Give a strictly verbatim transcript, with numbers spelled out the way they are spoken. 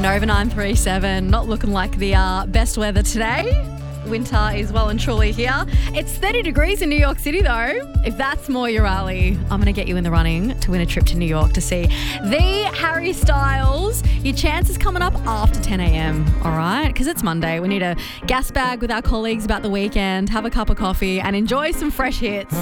Nova nine three seven. Not looking like the uh, best weather today. Winter is well and truly here. It's thirty degrees in New York City though. If that's more your rally, I'm going to get you in the running to win a trip to New York to see the Harry Styles. Your chance is coming up after ten a.m, all right? Because it's Monday. We need a gas bag with our colleagues about the weekend, have a cup of coffee and enjoy some fresh hits.